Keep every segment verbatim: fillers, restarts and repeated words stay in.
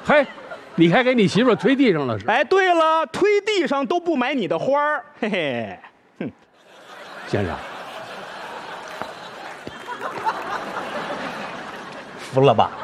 嘿，你还给你媳妇推地上了是？ 哎，对了，推地上都不买你的花儿，嘿嘿，哼， 先生， 服了吧？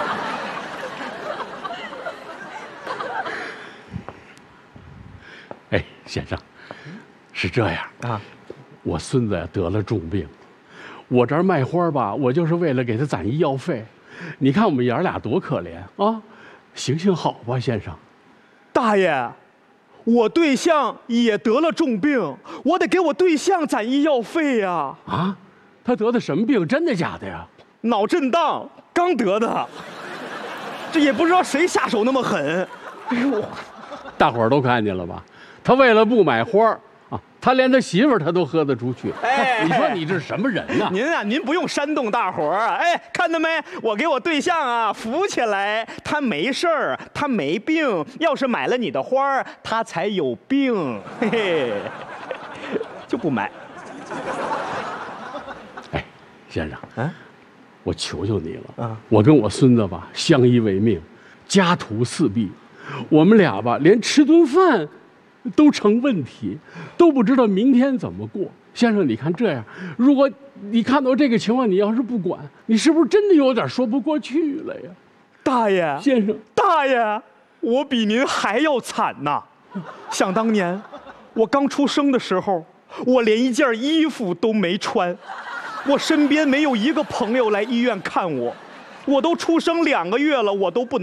哎，先生，是这样啊， 我孙子呀得了重病，我这儿卖花吧，我就是为了给他攒医药费。你看我们爷儿俩多可怜啊！行行好吧，先生。 大爷，我对象也得了重病，我得给我对象攒医药费呀。 啊，他得的什么病？真的假的呀？ 脑震荡，刚得的。这也不知道谁下手那么狠。哎呦， 大伙儿都看见了吧？他为了不买花儿啊，他连他媳妇儿他都喝得出去。 哎， 你说你这是什么人呢？ 您啊，您不用煽动大伙儿啊！哎，看到没？我给我对象啊扶起来，他没事儿，他没病。要是买了你的花儿，他才有病。嘿嘿，就不买。 哎，先生， 啊， 我求求你了啊！ 我跟我孙子吧相依为命，家徒四壁，我们俩吧连吃顿饭都成问题，都不知道明天怎么过。先生，你看这样，如果你看到这个情况，你要是不管，你是不是真的有点说不过去了呀？ 大爷， 先生， 大爷，我比您还要惨呐！想当年，我刚出生的时候，我连一件衣服都没穿，我身边没有一个朋友来医院看我，我都出生两个月了，我都不能。